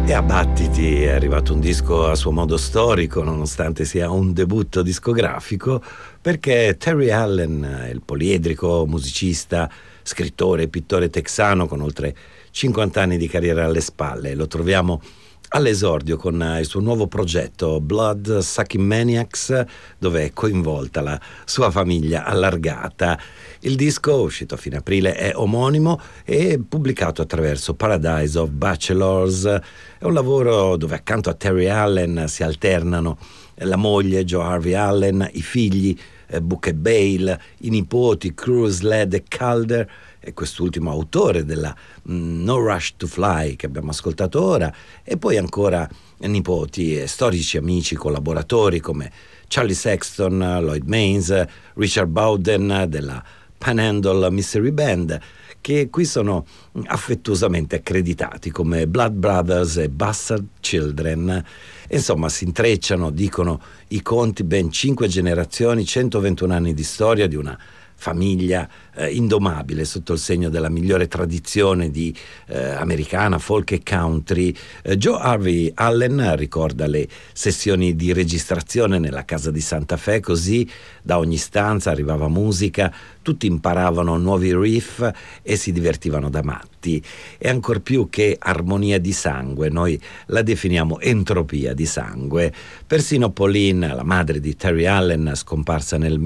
E a battiti è arrivato un disco a suo modo storico, nonostante sia un debutto discografico, perché Terry Allen, il poliedrico musicista, scrittore e pittore texano con oltre 50 anni di carriera alle spalle, lo troviamo all'esordio con il suo nuovo progetto Blood Sucking Maniacs, dove è coinvolta la sua famiglia allargata. Il disco, uscito a fine aprile, è omonimo e pubblicato attraverso Paradise of Bachelors. È un lavoro dove accanto a Terry Allen si alternano la moglie Joe Harvey Allen, i figli Book e Bale, i nipoti Cruz, Led e Calder, e quest'ultimo autore della No Rush to Fly che abbiamo ascoltato ora, e poi ancora nipoti e storici amici collaboratori come Charlie Sexton, Lloyd Maines, Richard Bowden della Panhandle Mystery Band, che qui sono affettuosamente accreditati come Blood Brothers e Bastard Children. Insomma, si intrecciano, dicono i conti, ben 5 generazioni, 121 anni di storia di una famiglia indomabile sotto il segno della migliore tradizione di americana, folk e country. Joe Harvey Allen ricorda le sessioni di registrazione nella casa di Santa Fe, così da ogni stanza arrivava musica, tutti imparavano nuovi riff e si divertivano da matti. E ancor più che armonia di sangue, noi la definiamo entropia di sangue. Persino Pauline, la madre di Terry Allen, scomparsa nel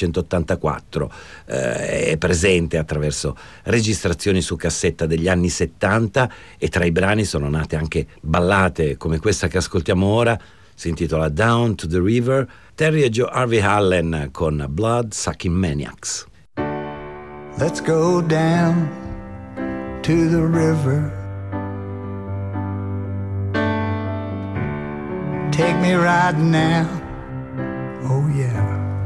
1984, è presente attraverso registrazioni su cassetta degli anni 70, e tra i brani sono nate anche ballate come questa che ascoltiamo ora. Si intitola Down to the River. Terry e Joe Harvey Allen con Blood Sucking Maniacs. Let's go down to the river. Take me riding now. Oh yeah.